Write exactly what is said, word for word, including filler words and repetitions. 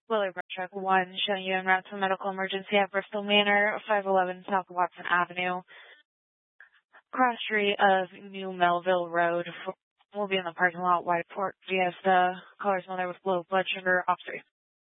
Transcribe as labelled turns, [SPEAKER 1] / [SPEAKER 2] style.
[SPEAKER 1] Willard Truck one, showing you en route to medical emergency at Bristol Manor, five eleven South Watson Avenue. Cross street of New Melville Road. We'll be in the parking lot, Whiteport, Fiesta. Caller's mother with low blood sugar, off three.